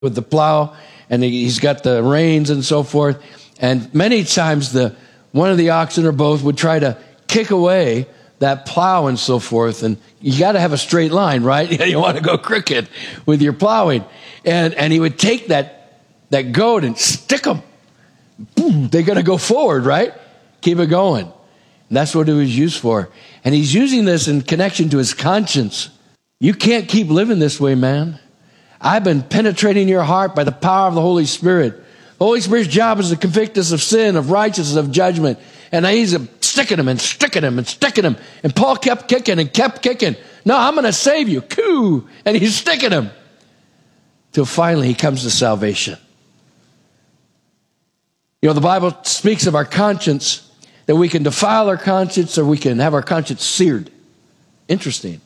with the plow, and he's got the reins and so forth. And many times one of the oxen or both would try to kick away that plow and so forth. And you got to have a straight line, right? You want to go crooked with your plowing. And he would take that goat and stick them. Boom, they're going to go forward, right? Keep it going. And that's what it was used for. And he's using this in connection to his conscience. You can't keep living this way, man. I've been penetrating your heart by the power of the Holy Spirit. The Holy Spirit's job is to convict us of sin, of righteousness, of judgment. And he's sticking him and sticking him and sticking him. And Paul kept kicking and kept kicking. No, I'm going to save you. Coo! And he's sticking him. Till finally he comes to salvation. You know, the Bible speaks of our conscience, that we can defile our conscience or we can have our conscience seared. Interesting.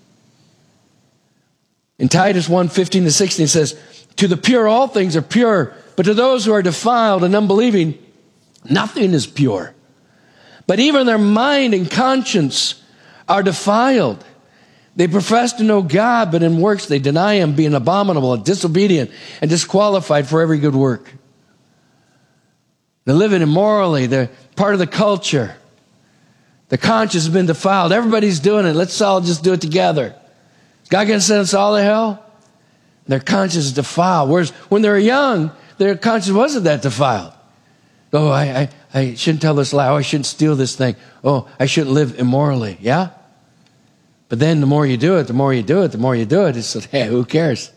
In Titus 1:15-16 it says, to the pure all things are pure, but to those who are defiled and unbelieving, nothing is pure. But even their mind and conscience are defiled. They profess to know God, but in works they deny him, being abominable and disobedient and disqualified for every good work. They're living immorally. They're part of the culture. The conscience has been defiled. Everybody's doing it. Let's all just do it together. Is God going to send us all to hell? Their conscience is defiled. Whereas when they were young, their conscience wasn't that defiled. Oh, I shouldn't tell this lie. Oh, I shouldn't steal this thing. Oh, I shouldn't live immorally. Yeah? But then the more you do it, the more you do it, the more you do it, it's like, hey, who cares?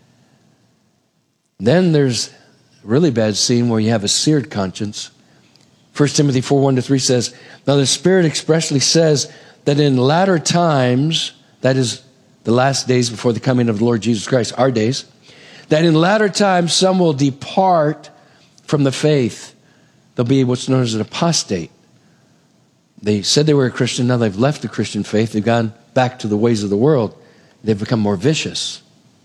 Then there's a really bad scene where you have a seared conscience. 1 Timothy 4:1-3 says, now the Spirit expressly says that in latter times, that is the last days before the coming of the Lord Jesus Christ, our days, that in latter times some will depart from the faith. They'll be what's known as an apostate. They said they were a Christian, now they've left the Christian faith, they've gone back to the ways of the world. They've become more vicious.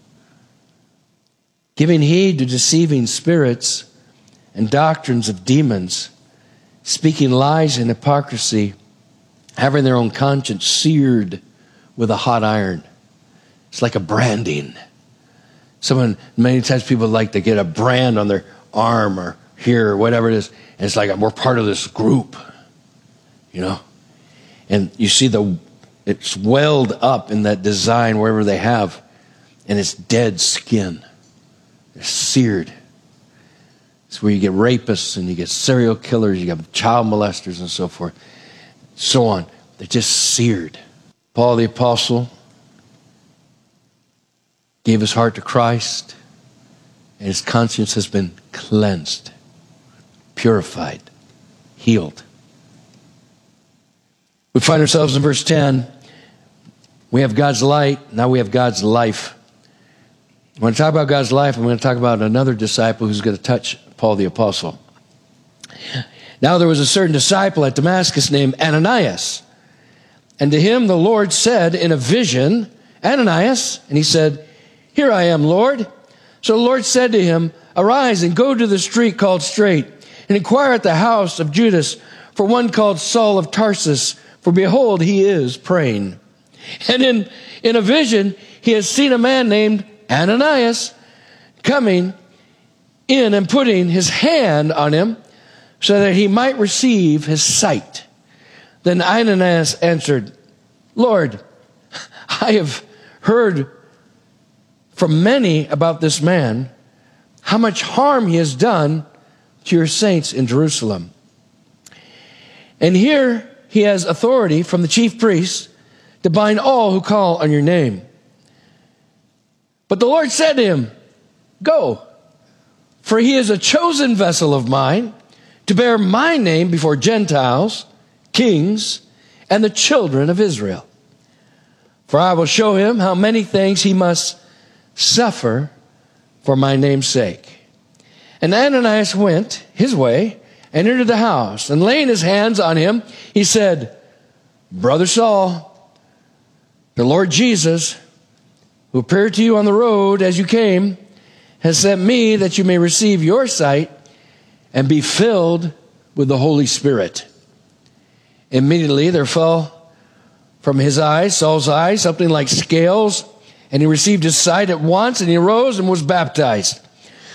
Giving heed to deceiving spirits and doctrines of demons, speaking lies and hypocrisy, having their own conscience seared with a hot iron. It's like a branding. Many times people like to get a brand on their arm or here or whatever it is. And it's like, we're part of this group, you know. And you see it's welled up in that design wherever they have. And it's dead skin. They're seared. It's where you get rapists and you get serial killers, you get child molesters and so forth, so on. They're just seared. Paul the Apostle gave his heart to Christ, and his conscience has been cleansed, purified, healed. We find ourselves in verse 10. We have God's light, now we have God's life. When I talk about God's life, I'm going to talk about another disciple who's going to touch Paul the Apostle. Now there was a certain disciple at Damascus named Ananias. And to him the Lord said in a vision, Ananias, and he said, here I am, Lord. So the Lord said to him, arise and go to the street called Straight, and inquire at the house of Judas for one called Saul of Tarsus, for behold, he is praying. And in a vision, he has seen a man named Ananias coming in and putting his hand on him so that he might receive his sight. Then Ananias answered, Lord, I have heard from many about this man, how much harm he has done to your saints in Jerusalem. And here he has authority from the chief priests to bind all who call on your name. But the Lord said to him, go, for he is a chosen vessel of mine to bear my name before Gentiles, kings, and the children of Israel. For I will show him how many things he must suffer for my name's sake. And Ananias went his way and entered the house, and laying his hands on him, he said, Brother Saul, the Lord Jesus, who appeared to you on the road as you came, has sent me that you may receive your sight and be filled with the Holy Spirit. Immediately there fell from his eyes, Saul's eyes, something like scales, and he received his sight at once, and he arose and was baptized.